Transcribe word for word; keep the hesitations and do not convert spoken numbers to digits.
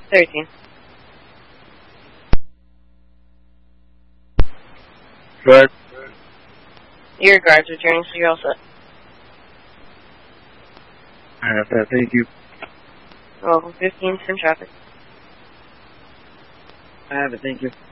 thirteen. Guard. Your guard's returning, so you're all set. I have that, thank you. Welcome, fifteen, send traffic. I have it, thank you.